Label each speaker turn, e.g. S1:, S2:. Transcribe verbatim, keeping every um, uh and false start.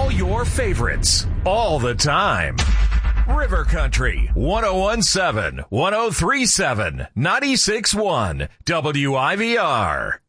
S1: All your favorites, all the time. River Country, one oh one seven, one oh three seven, ninety-six one, W I V R.